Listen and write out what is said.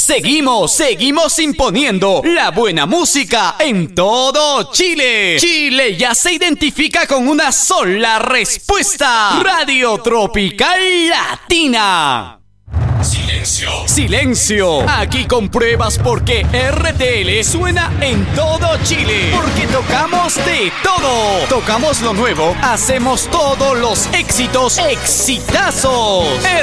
Seguimos imponiendo la buena música en todo Chile. Chile ya se identifica con una sola respuesta. Radio Tropical Latina. Silencio. Aquí compruebas por qué RTL suena en todo Chile. Porque tocamos de todo. Tocamos lo nuevo. Hacemos todos los éxitos. Exitazos.